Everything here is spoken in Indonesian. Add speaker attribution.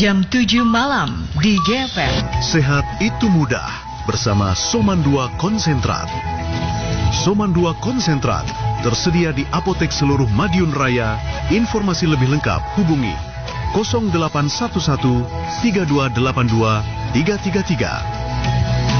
Speaker 1: jam 7 malam di GFM.
Speaker 2: Sehat itu mudah bersama Soman 2 Konsentrat. Soman 2 Konsentrat tersedia di apotek seluruh Madiun Raya. Informasi lebih lengkap hubungi 0811 3282 333.